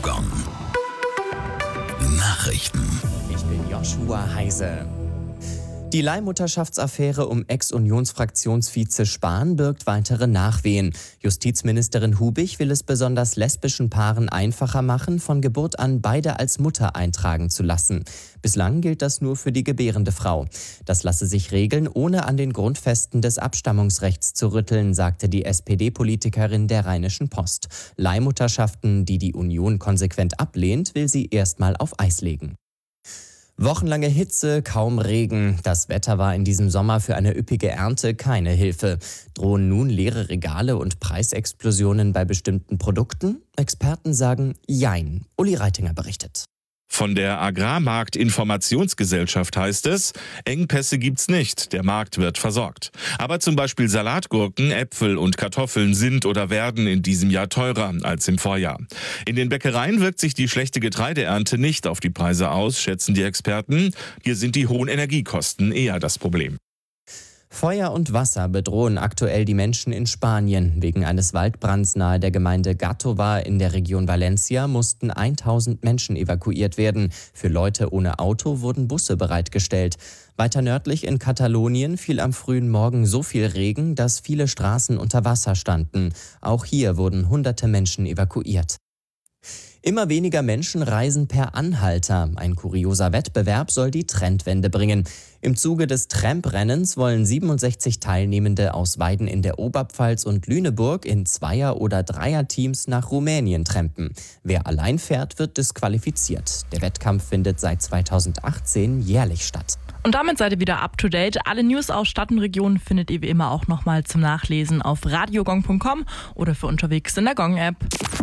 Gong. Nachrichten. Ich bin Joshua Heise. Die Leihmutterschaftsaffäre um Ex-Unionsfraktionsvize Spahn birgt weitere Nachwehen. Justizministerin Hubich will es besonders lesbischen Paaren einfacher machen, von Geburt an beide als Mutter eintragen zu lassen. Bislang gilt das nur für die gebärende Frau. Das lasse sich regeln, ohne an den Grundfesten des Abstammungsrechts zu rütteln, sagte die SPD-Politikerin der Rheinischen Post. Leihmutterschaften, die die Union konsequent ablehnt, will sie erstmal auf Eis legen. Wochenlange Hitze, kaum Regen. Das Wetter war in diesem Sommer für eine üppige Ernte keine Hilfe. Drohen nun leere Regale und Preisexplosionen bei bestimmten Produkten? Experten sagen Jein. Uli Reitinger berichtet. Von der Agrarmarktinformationsgesellschaft heißt es, Engpässe gibt's nicht, der Markt wird versorgt. Aber zum Beispiel Salatgurken, Äpfel und Kartoffeln sind oder werden in diesem Jahr teurer als im Vorjahr. In den Bäckereien wirkt sich die schlechte Getreideernte nicht auf die Preise aus, schätzen die Experten. Hier sind die hohen Energiekosten eher das Problem. Feuer und Wasser bedrohen aktuell die Menschen in Spanien. Wegen eines Waldbrands nahe der Gemeinde Gàtova in der Region Valencia mussten 1000 Menschen evakuiert werden. Für Leute ohne Auto wurden Busse bereitgestellt. Weiter nördlich in Katalonien fiel am frühen Morgen so viel Regen, dass viele Straßen unter Wasser standen. Auch hier wurden hunderte Menschen evakuiert. Immer weniger Menschen reisen per Anhalter. Ein kurioser Wettbewerb soll die Trendwende bringen. Im Zuge des Tramprennens wollen 67 Teilnehmende aus Weiden in der Oberpfalz und Lüneburg in Zweier- oder Dreierteams nach Rumänien trampen. Wer allein fährt, wird disqualifiziert. Der Wettkampf findet seit 2018 jährlich statt. Und damit seid ihr wieder up to date. Alle News aus Stadt und Region findet ihr wie immer auch nochmal zum Nachlesen auf radiogong.com oder für unterwegs in der Gong-App.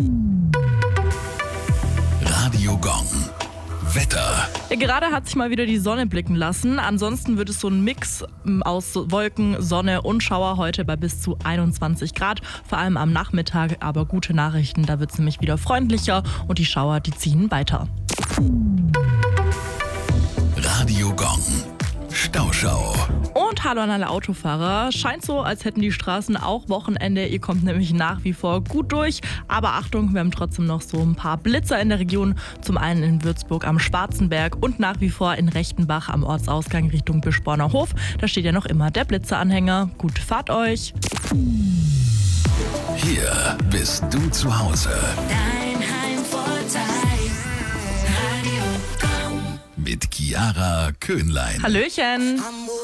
Radio Gong. Wetter. Ja, gerade hat sich mal wieder die Sonne blicken lassen. Ansonsten wird es so ein Mix aus Wolken, Sonne und Schauer heute bei bis zu 21 Grad. Vor allem am Nachmittag, aber gute Nachrichten, da wird es nämlich wieder freundlicher und die Schauer, die ziehen weiter. Radio Gong. Stauschau. Und hallo an alle Autofahrer. Scheint so, als hätten die Straßen auch Wochenende. Ihr kommt nämlich nach wie vor gut durch. Aber Achtung, wir haben trotzdem noch so ein paar Blitzer in der Region. Zum einen in Würzburg am Schwarzenberg und nach wie vor in Rechtenbach am Ortsausgang Richtung Bischborner Hof. Da steht ja noch immer der Blitzeranhänger. Gute Fahrt euch. Hier bist du zu Hause. Dein Heimvorteil. Radio Gong. Mit Chiara Köhnlein. Hallöchen.